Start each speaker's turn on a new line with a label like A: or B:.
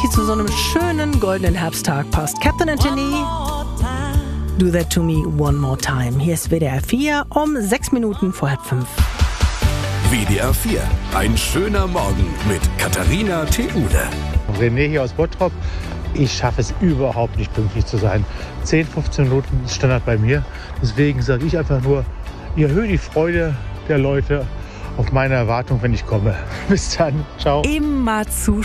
A: die zu so einem schönen goldenen Herbsttag passt. Captain Anthony, Do That To Me One More Time. Hier ist WDR 4 um 6 Minuten vor 4:30.
B: WDR 4, ein schöner Morgen mit Katharina Theule.
C: René hier aus Bottrop. Ich schaffe es überhaupt nicht, pünktlich zu sein. 10, 15 Minuten ist Standard bei mir. Deswegen sage ich einfach nur, ihr erhöht die Freude der Leute auf meine Erwartung, wenn ich komme. Bis dann. Ciao.
A: Immer zu